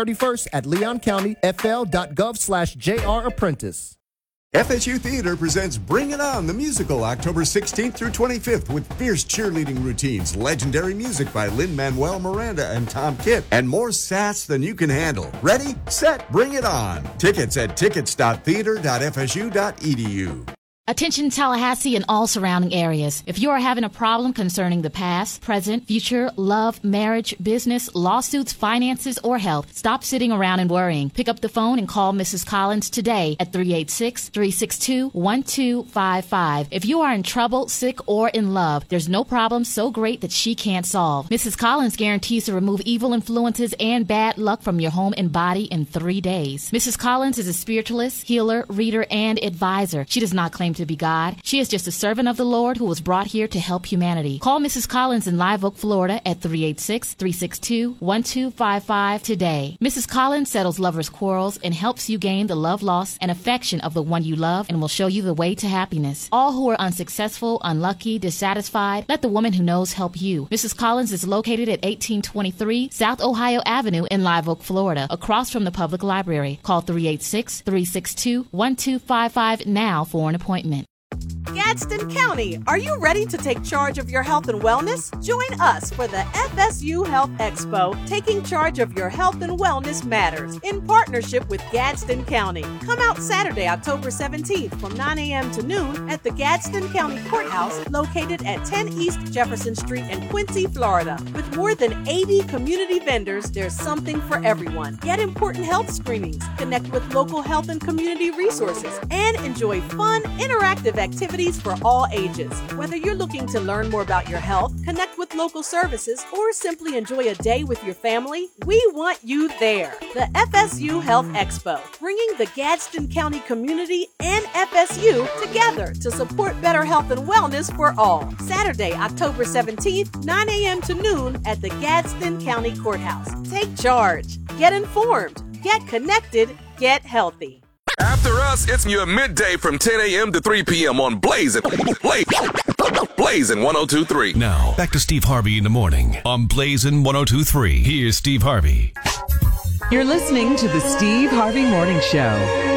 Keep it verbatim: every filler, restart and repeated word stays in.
thirty-first at Leon County, F L dot gov slash J R Apprentice. F S U Theater presents Bring It On, the musical, October sixteenth through twenty-fifth, with fierce cheerleading routines, legendary music by Lin-Manuel Miranda and Tom Kitt, and more sass than you can handle. Ready, set, bring it on. Tickets at tickets dot theater dot f s u dot e d u. Attention Tallahassee and all surrounding areas. If you are having a problem concerning the past, present, future, love, marriage, business, lawsuits, finances, or health, stop sitting around and worrying. Pick up the phone and call Missus Collins today at three eight six, three six two, one two five five. If you are in trouble, sick, or in love, there's no problem so great that she can't solve. Missus Collins guarantees to remove evil influences and bad luck from your home and body in three days. Missus Collins is a spiritualist, healer, reader, and advisor. She does not claim to be God. She is just a servant of the Lord who was brought here to help humanity. Call Missus Collins in Live Oak, Florida at three eight six, three six two, one two five five today. Missus Collins settles lovers' quarrels and helps you gain the love lost and affection of the one you love and will show you the way to happiness. All who are unsuccessful, unlucky, dissatisfied, let the woman who knows help you. Missus Collins is located at eighteen twenty-three South Ohio Avenue in Live Oak, Florida, across from the public library. Call three eight six, three six two, one two five five now for an appointment. Gadsden County, are you ready to take charge of your health and wellness? Join us for the F S U Health Expo, Taking Charge of Your Health and Wellness Matters, in partnership with Gadsden County. Come out Saturday, October seventeenth from nine a.m. to noon at the Gadsden County Courthouse, located at ten East Jefferson Street in Quincy, Florida. With more than eighty community vendors, there's something for everyone. Get important health screenings, connect with local health and community resources, and enjoy fun, interactive activities for all ages. Whether you're looking to learn more about your health, connect with local services, or simply enjoy a day with your family, we want you there. The F S U Health Expo, bringing the Gadsden County community and F S U together to support better health and wellness for all. Saturday, October seventeenth, nine a.m. to noon at the Gadsden County Courthouse. Take charge, get informed, get connected, get healthy. After us, it's your midday from ten a.m. to three p.m. on Blazing. Blazing one oh two three. Now, back to Steve Harvey in the morning on Blazing one oh two three. Here's Steve Harvey. You're listening to the Steve Harvey Morning Show.